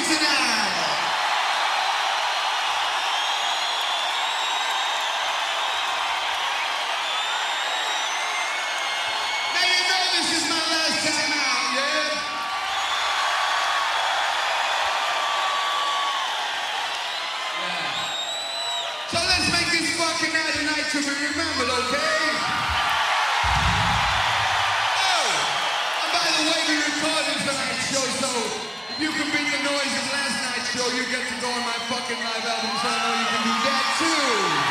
tonight. Now you know this is my last time out, yeah? So let's make this fucking night a night to be remembered, okay? Oh, and by the way, we recorded tonight's show, so if you can beat the noise of last night's show, you get to go on my fucking live album, so I know you can do that too.